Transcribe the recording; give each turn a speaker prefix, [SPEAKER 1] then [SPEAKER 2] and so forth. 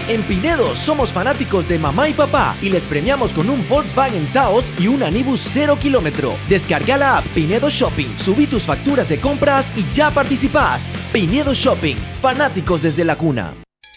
[SPEAKER 1] En Pinedo somos fanáticos de mamá y papá y les premiamos con un Volkswagen Taos y un Anibus 0 kilómetro. Descarga la app Pinedo Shopping, subí tus facturas de compras y ya participás. Pinedo Shopping, fanáticos desde la cuna.